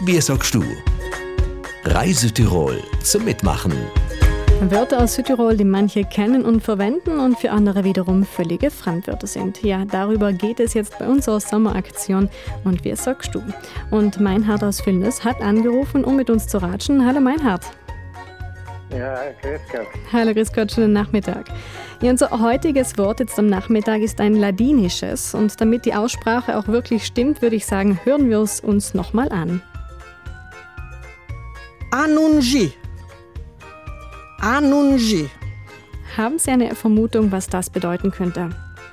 Wie sagst du? Reise Tirol zum Mitmachen. Wörter aus Südtirol, die manche kennen und verwenden und für andere wiederum völlige Fremdwörter sind. Ja, darüber geht es jetzt bei unserer Sommeraktion und wie sagst du? Und Meinhard aus Vilnius hat angerufen, um mit uns zu ratschen. Hallo Meinhard. Ja, grüß Gott. Hallo, grüß Gott, schönen Nachmittag. Ja, unser heutiges Wort jetzt am Nachmittag ist ein ladinisches und damit die Aussprache auch wirklich stimmt, würde ich sagen, hören wir es uns nochmal an. Annungi. Annungi. Haben Sie eine Vermutung, was das bedeuten könnte?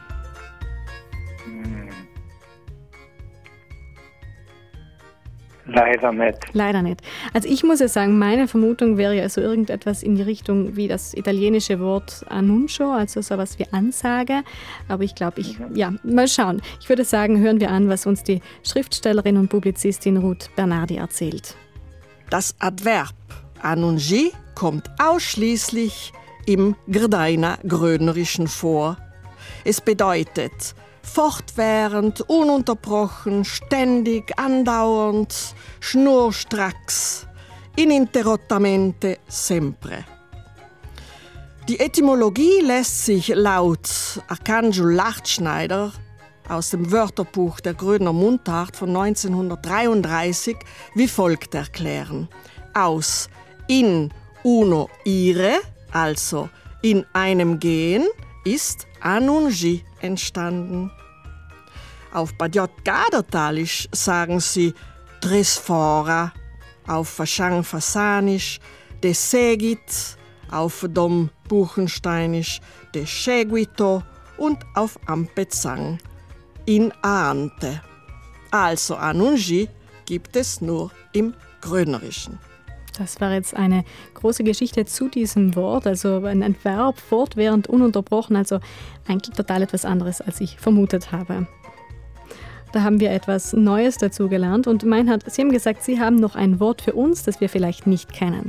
Leider nicht. Leider nicht. Also ich muss ja sagen, meine Vermutung wäre ja so irgendetwas in die Richtung wie das italienische Wort annuncio, also sowas wie Ansage. Aber ich glaube, mal schauen. Ich würde sagen, hören wir an, was uns die Schriftstellerin und Publizistin Ruth Bernardi erzählt. Das Adverb annungi kommt ausschließlich im Grdaina-Grödnerischen vor. Es bedeutet fortwährend, ununterbrochen, ständig, andauernd, schnurstracks, ininterrottamente sempre. Die Etymologie lässt sich laut Arcangelo Lachtschneider aus dem Wörterbuch der Grödner Mundart von 1933 wie folgt erklären. Aus in uno ire, also in einem Gehen, ist annungi entstanden. Auf Badjot-Gadertalisch sagen sie tresfora, auf Faschang-Fasanisch de segit, auf Dom-Buchensteinisch de seguito und auf Ampezang in aante. Also annungi gibt es nur im Grödnerischen. Das war jetzt eine große Geschichte zu diesem Wort, also ein Verb fortwährend, ununterbrochen, also eigentlich total etwas anderes, als ich vermutet habe. Da haben wir etwas Neues dazu gelernt und Meinhard, Sie haben gesagt, Sie haben noch ein Wort für uns, das wir vielleicht nicht kennen.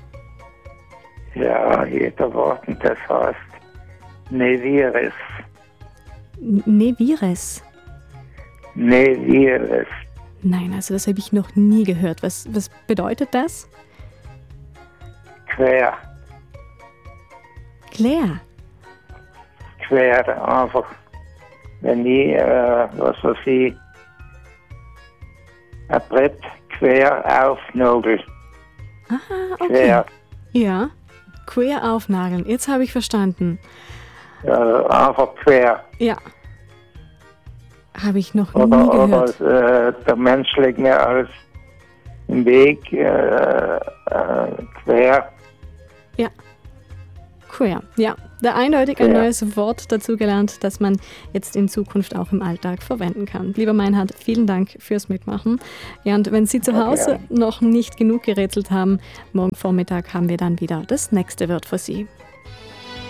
Ja, jeder Wort, das heißt Nevires. Nevires? Nevires. Nein, also das habe ich noch nie gehört. Was bedeutet das? Quer. Quer? Quer, einfach. Wenn ich, ein Brett quer aufnagel. Aha, okay. Quer. Ja, quer aufnageln. Jetzt habe ich verstanden. Einfach quer. Ja. Habe ich noch nie gehört. Oder der Mensch legt mir alles im Weg quer. Ja, quer. Ja, da eindeutig ein neues Wort dazu gelernt, das man jetzt in Zukunft auch im Alltag verwenden kann. Lieber Meinhard, vielen Dank fürs Mitmachen. Ja, und wenn Sie zu Hause noch nicht genug gerätselt haben, morgen Vormittag haben wir dann wieder das nächste Wort für Sie.